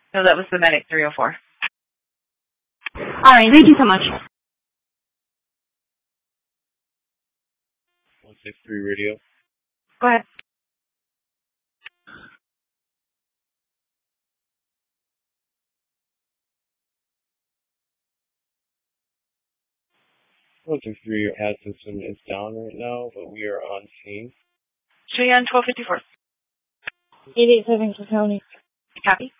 No, that was the medic 304. All right, thank you so much. 163 radio. Go ahead. Your ad system is down right now, but we are on scene. Show you on 1254. 887 County. Copy.